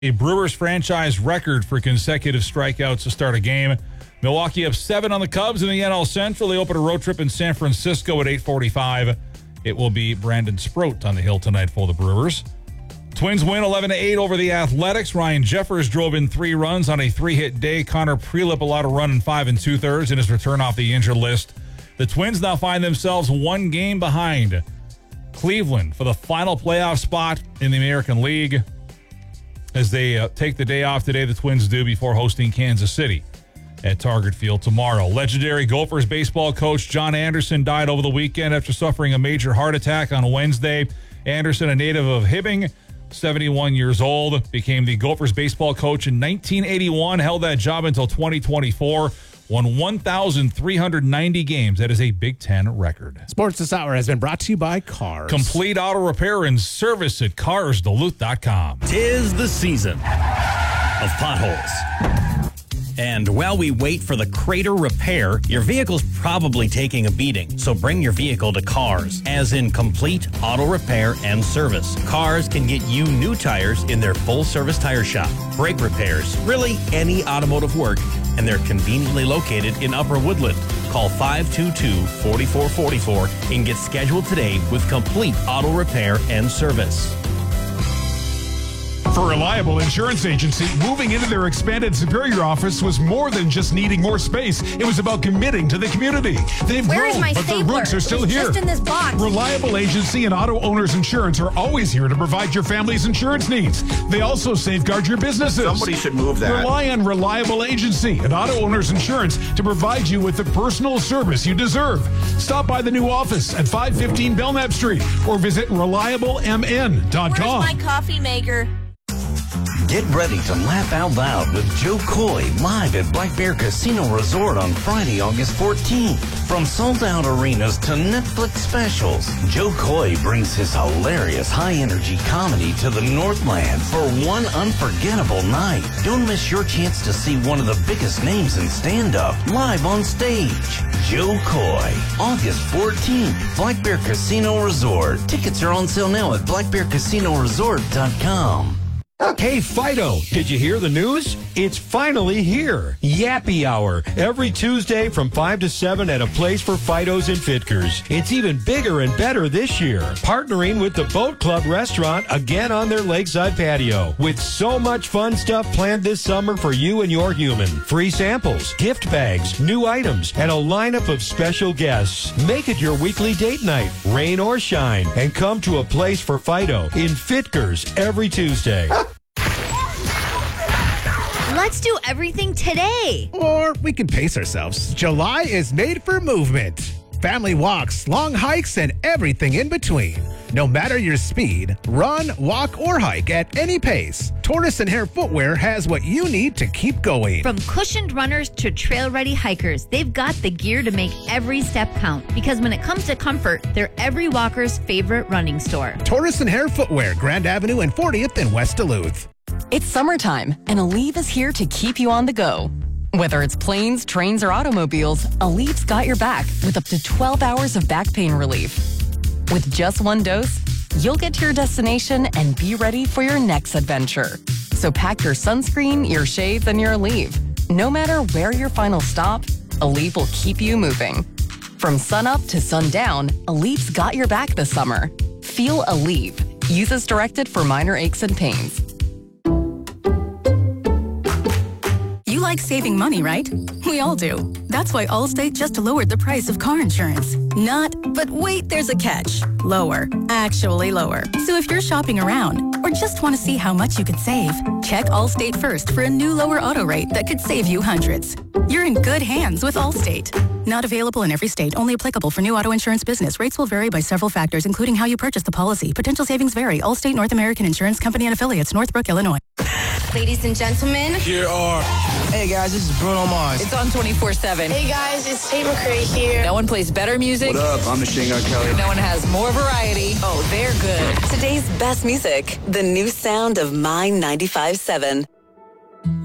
A Brewers franchise record for consecutive strikeouts to start a game. Milwaukee up 7 on the Cubs in the NL Central. They open a road trip in San Francisco at 8:45. It will be Brandon Sproat on the hill tonight for the Brewers. Twins win 11-8 over the Athletics. Ryan Jeffers drove in 3 runs on a 3-hit day. Connor Prelip allowed a run in 5 2/3 in his return off the injured list. The Twins now find themselves 1 game behind Cleveland for the final playoff spot in the American League. As they take the day off today, the Twins do, before hosting Kansas City at Target Field tomorrow. Legendary Gophers baseball coach John Anderson died over the weekend after suffering a major heart attack on Wednesday. Anderson, a native of Hibbing, 71 years old, became the Gophers baseball coach in 1981, held that job until 2024, won 1,390 games. That is a Big Ten record. Sports this hour has been brought to you by Cars. Complete auto repair and service at carsduluth.com. 'Tis the season of potholes. And while we wait for the crater repair, your vehicle's probably taking a beating. So bring your vehicle to Cars, as in complete auto repair and service. Cars can get you new tires in their full-service tire shop, brake repairs, really any automotive work, and they're conveniently located in Upper Woodland. Call 522-4444 and get scheduled today with complete auto repair and service. For Reliable Insurance Agency, moving into their expanded Superior office was more than just needing more space. It was about committing to the community. They've Where's grown, my but their stapler? roots are still here. Just in this box. Reliable Agency and Auto Owners Insurance are always here to provide your family's insurance needs. They also safeguard your businesses. Somebody should move that. Rely on Reliable Agency and Auto Owners Insurance to provide you with the personal service you deserve. Stop by the new office at 515 Belknap Street or visit reliablemn.com. Where's my coffee maker? Get ready to laugh out loud with Joe Coy live at Black Bear Casino Resort on Friday, August 14th. From sold-out arenas to Netflix specials, Joe Coy brings his hilarious high-energy comedy to the Northland for one unforgettable night. Don't miss your chance to see one of the biggest names in stand-up live on stage. Joe Coy, August 14th, Black Bear Casino Resort. Tickets are on sale now at blackbearcasinoresort.com. Hey, Fido, did you hear the news? It's finally here. Yappy Hour, every Tuesday from 5 to 7 at a place for Fidos and Fitkers. It's even bigger and better this year. Partnering with the Boat Club restaurant again on their lakeside patio. With so much fun stuff planned this summer for you and your human. Free samples, gift bags, new items, and a lineup of special guests. Make it your weekly date night, rain or shine, and come to a place for Fido in Fitkers every Tuesday. Let's do everything today. Or we can pace ourselves. July is made for movement. Family walks, long hikes, and everything in between. No matter your speed, run, walk, or hike at any pace, Tortoise and Hare Footwear has what you need to keep going. From cushioned runners to trail-ready hikers, they've got the gear to make every step count. Because when it comes to comfort, they're every walker's favorite running store. Tortoise and Hare Footwear, Grand Avenue and 40th in West Duluth. It's summertime, and Aleve is here to keep you on the go. Whether it's planes, trains, or automobiles, Aleve's got your back with up to 12 hours of back pain relief. With just one dose, you'll get to your destination and be ready for your next adventure. So pack your sunscreen, your shades, and your Aleve. No matter where your final stop, Aleve will keep you moving. From sunup to sundown, Aleve's got your back this summer. Feel Aleve. Use as directed for minor aches and pains. You like saving money, right? We all do. That's why Allstate just lowered the price of car insurance. Not, but wait, there's a catch. Lower. Actually lower. So if you're shopping around or just want to see how much you could save, check Allstate first for a new lower auto rate that could save you hundreds. You're in good hands with Allstate. Not available in every state. Only applicable for new auto insurance business. Rates will vary by several factors, including how you purchase the policy. Potential savings vary. Allstate North American Insurance Company and Affiliates, Northbrook, Illinois. Ladies and gentlemen. Here are. Hey guys, this is Bruno Mars. It's on 24/7. Hey guys, it's Tate McRae here. No one plays better music. What up? I'm Machine Gun Kelly. No one has more variety. Oh, they're good. Today's best music, the new sound of My 95.7.